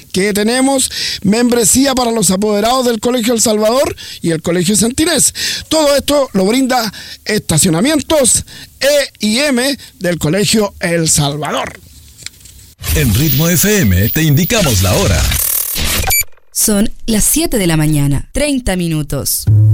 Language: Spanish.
que tenemos membresía para los apoderados del Colegio El Salvador y el Colegio Santinés. Todo esto lo brinda Estacionamientos E&M del Colegio El Salvador. En Ritmo FM te indicamos la hora. Son las 7 de la mañana, 30 minutos.